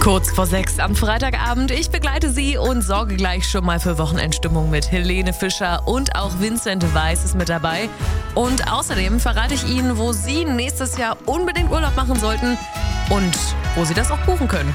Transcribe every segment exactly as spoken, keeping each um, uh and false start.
Kurz vor sechs am Freitagabend. Ich begleite Sie und sorge gleich schon mal für Wochenendstimmung mit Helene Fischer und auch Vincent Weiss ist mit dabei. Und außerdem verrate ich Ihnen, wo Sie nächstes Jahr unbedingt Urlaub machen sollten und wo Sie das auch buchen können.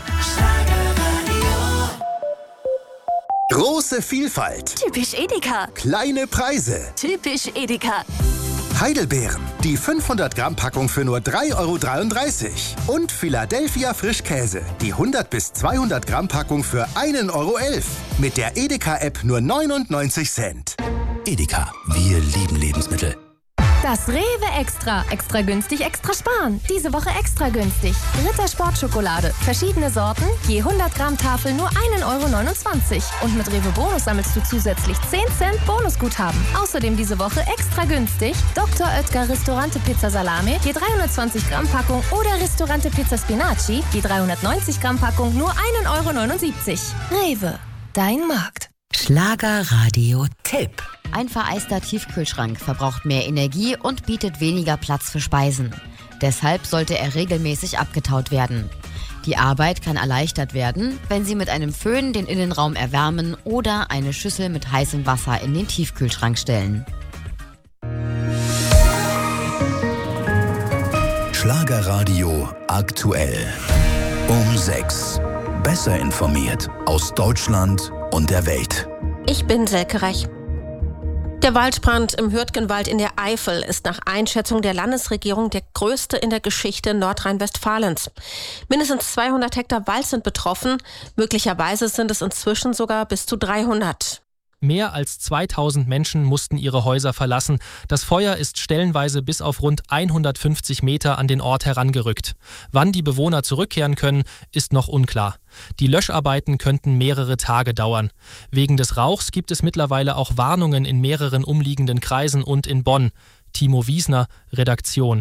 Große Vielfalt. Typisch Edeka. Kleine Preise. Typisch Edeka. Heidelbeeren. Die fünfhundert Gramm Packung für nur drei Euro dreiunddreißig. Und Philadelphia Frischkäse. Die hundert bis zweihundert Gramm Packung für ein Euro elf. Mit der Edeka-App nur neunundneunzig Cent. Edeka. Wir lieben Lebensmittel. Das Rewe Extra. Extra günstig, extra sparen. Diese Woche extra günstig. Ritter Sportschokolade. Verschiedene Sorten. Je hundert Gramm Tafel nur ein Euro neunundzwanzig. Und mit Rewe Bonus sammelst du zusätzlich zehn Cent Bonusguthaben. Außerdem diese Woche extra günstig. Doktor Oetker Ristorante Pizza Salami. Je dreihundertzwanzig Gramm Packung. Oder Ristorante Pizza Spinaci. Je dreihundertneunzig Gramm Packung nur ein Euro neunundsiebzig. Rewe. Dein Markt. Schlagerradio-Tipp. Ein vereister Tiefkühlschrank verbraucht mehr Energie und bietet weniger Platz für Speisen. Deshalb sollte er regelmäßig abgetaut werden. Die Arbeit kann erleichtert werden, wenn Sie mit einem Föhn den Innenraum erwärmen oder eine Schüssel mit heißem Wasser in den Tiefkühlschrank stellen. Schlagerradio aktuell. Um sechs. Besser informiert aus Deutschland und der Welt. Ich bin Selke Reich. Der Waldbrand im Hürtgenwald in der Eifel ist nach Einschätzung der Landesregierung der größte in der Geschichte Nordrhein-Westfalens. Mindestens zweihundert Hektar Wald sind betroffen. Möglicherweise sind es inzwischen sogar bis zu dreihundert. Mehr als zweitausend Menschen mussten ihre Häuser verlassen. Das Feuer ist stellenweise bis auf rund hundertfünfzig Meter an den Ort herangerückt. Wann die Bewohner zurückkehren können, ist noch unklar. Die Löscharbeiten könnten mehrere Tage dauern. Wegen des Rauchs gibt es mittlerweile auch Warnungen in mehreren umliegenden Kreisen und in Bonn. Timo Wiesner, Redaktion.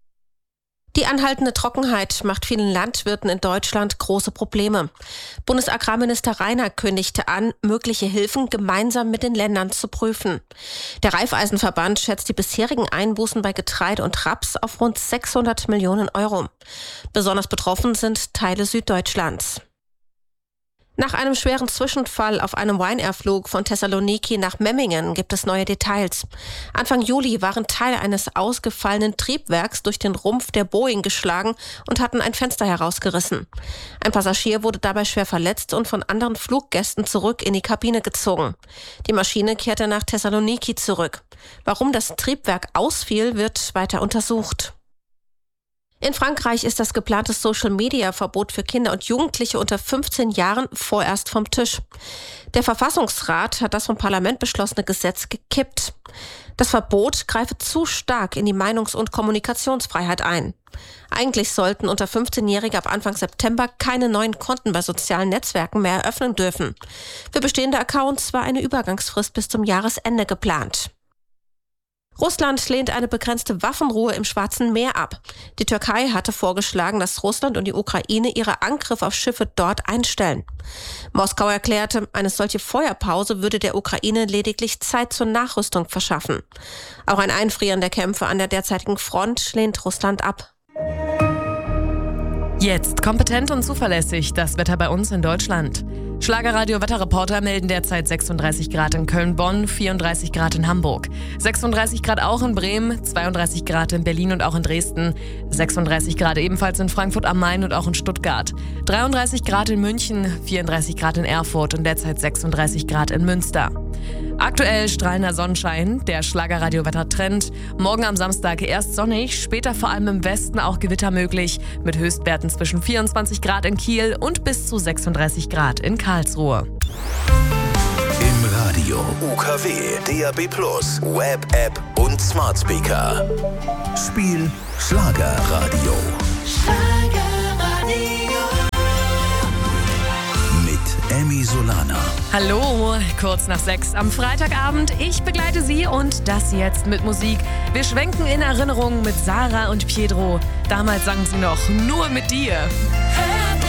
Die anhaltende Trockenheit macht vielen Landwirten in Deutschland große Probleme. Bundesagrarminister Reiner kündigte an, mögliche Hilfen gemeinsam mit den Ländern zu prüfen. Der Raiffeisenverband schätzt die bisherigen Einbußen bei Getreide und Raps auf rund sechshundert Millionen Euro. Besonders betroffen sind Teile Süddeutschlands. Nach einem schweren Zwischenfall auf einem Ryanair-Flug von Thessaloniki nach Memmingen gibt es neue Details. Anfang Juli waren Teile eines ausgefallenen Triebwerks durch den Rumpf der Boeing geschlagen und hatten ein Fenster herausgerissen. Ein Passagier wurde dabei schwer verletzt und von anderen Fluggästen zurück in die Kabine gezogen. Die Maschine kehrte nach Thessaloniki zurück. Warum das Triebwerk ausfiel, wird weiter untersucht. In Frankreich ist das geplante Social-Media-Verbot für Kinder und Jugendliche unter fünfzehn Jahren vorerst vom Tisch. Der Verfassungsrat hat das vom Parlament beschlossene Gesetz gekippt. Das Verbot greife zu stark in die Meinungs- und Kommunikationsfreiheit ein. Eigentlich sollten unter fünfzehnjährige ab Anfang September keine neuen Konten bei sozialen Netzwerken mehr eröffnen dürfen. Für bestehende Accounts war eine Übergangsfrist bis zum Jahresende geplant. Russland lehnt eine begrenzte Waffenruhe im Schwarzen Meer ab. Die Türkei hatte vorgeschlagen, dass Russland und die Ukraine ihre Angriffe auf Schiffe dort einstellen. Moskau erklärte, eine solche Feuerpause würde der Ukraine lediglich Zeit zur Nachrüstung verschaffen. Auch ein Einfrieren der Kämpfe an der derzeitigen Front lehnt Russland ab. Jetzt kompetent und zuverlässig das Wetter bei uns in Deutschland. Schlagerradio-Wetterreporter melden derzeit sechsunddreißig Grad in Köln-Bonn, vierunddreißig Grad in Hamburg, sechsunddreißig Grad auch in Bremen, zweiunddreißig Grad in Berlin und auch in Dresden, sechsunddreißig Grad ebenfalls in Frankfurt am Main und auch in Stuttgart, dreiunddreißig Grad in München, vierunddreißig Grad in Erfurt und derzeit sechsunddreißig Grad in Münster. Aktuell strahlender Sonnenschein, der Schlagerradio-Wettertrend. Morgen am Samstag erst sonnig, später vor allem im Westen auch Gewitter möglich, mit Höchstwerten zwischen vierundzwanzig Grad in Kiel und bis zu sechsunddreißig Grad in Karlsruhe. Im Radio, U K W, D A B plus, Web, App und Smart Speaker. Spiel Schlagerradio. Schlagerradio. Mit Emmy Solana. Hallo, kurz nach sechs am Freitagabend. Ich begleite Sie und das jetzt mit Musik. Wir schwenken in Erinnerungen mit Sarah und Pietro. Damals sangen sie noch nur mit dir. Hey.